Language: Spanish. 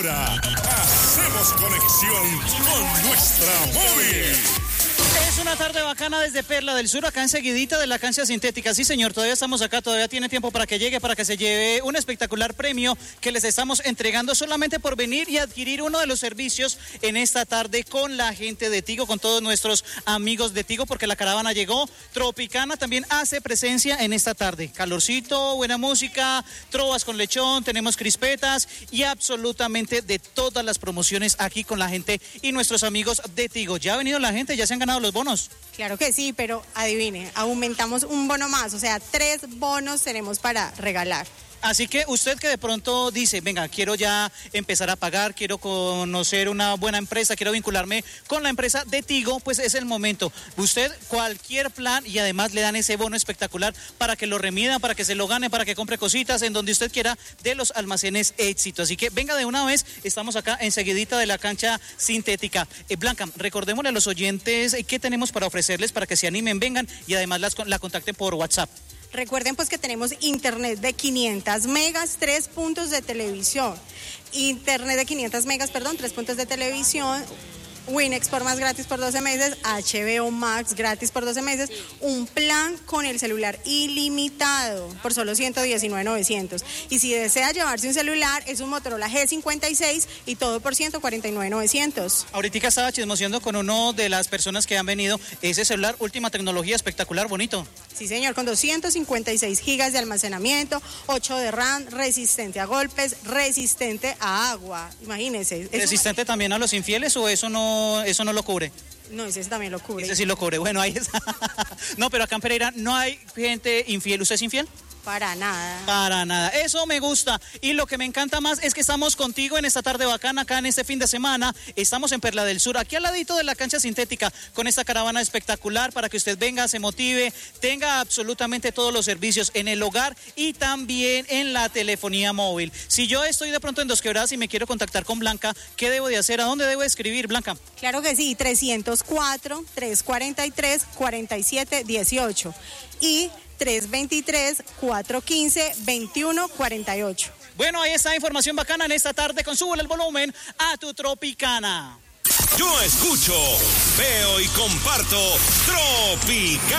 ahora hacemos conexión con nuestra móvil. Es una tarde bacana desde Perla del Sur, acá enseguidita de la cancha sintética. Sí, señor, todavía estamos acá, todavía tiene tiempo para que llegue, para que se lleve un espectacular premio que les estamos entregando solamente por venir y adquirir uno de los servicios en esta tarde con la gente de Tigo, con todos nuestros amigos de Tigo, porque la caravana llegó. Tropicana también hace presencia en esta tarde. Calorcito, buena música, trovas con lechón, tenemos crispetas y absolutamente de todas las promociones aquí con la gente y nuestros amigos de Tigo. Ya ha venido la gente, ya se han ganado los bonos. Claro que sí, pero adivine, aumentamos un bono más, o sea, 3 bonos tenemos para regalar. Así que usted que de pronto dice, venga, quiero ya empezar a pagar, quiero conocer una buena empresa, quiero vincularme con la empresa de Tigo, pues es el momento. Usted cualquier plan y además le dan ese bono espectacular para que lo remidan, para que se lo gane, para que compre cositas en donde usted quiera de los almacenes Éxito. Así que venga de una vez, estamos acá enseguidita de la cancha sintética. Blanca, recordémosle a los oyentes qué tenemos para ofrecerles para que se animen, vengan y además la contacten por WhatsApp. Recuerden pues que tenemos internet de 500 megas, 3 puntos de televisión. Internet de 500 megas, 3 puntos de televisión. Winexport más gratis por 12 meses, HBO Max gratis por 12 meses, un plan con el celular ilimitado por solo $119,900. Y si desea llevarse un celular, es un Motorola G56 y todo por $149,900. Ahorita estaba chismoseando con uno de las personas que han venido, ese celular, última tecnología, espectacular, bonito. Sí, señor, con 256 gigas de almacenamiento, 8 de RAM, resistente a golpes, resistente a agua. Imagínense. ¿Resistente también a los infieles o eso no lo cubre? No, ese también lo cubre. Ese sí lo cubre, bueno, ahí está. No, pero acá en Pereira no hay gente infiel. ¿Usted es infiel? Para nada. Para nada, eso me gusta. Y lo que me encanta más es que estamos contigo en esta tarde bacana, acá en este fin de semana. Estamos en Perla del Sur, aquí al ladito de la cancha sintética, con esta caravana espectacular para que usted venga, se motive, tenga absolutamente todos los servicios en el hogar y también en la telefonía móvil. Si yo estoy de pronto en Dos Quebradas y me quiero contactar con Blanca, ¿qué debo de hacer? ¿A dónde debo escribir, Blanca? Claro que sí, 304-343-4718 y 323-415-2148. Bueno, ahí está información bacana en esta tarde con Súbele el volumen a tu Tropicana. Yo escucho, veo y comparto Tropicana.